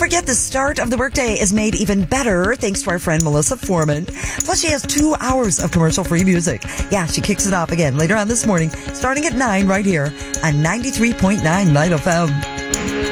forget, the start of the workday is made even better thanks to our friend Melissa Foreman. Plus, she has 2 hours of commercial-free music. Yeah, she kicks it off again later on this morning, starting at 9 right here on 93.9 Night FM.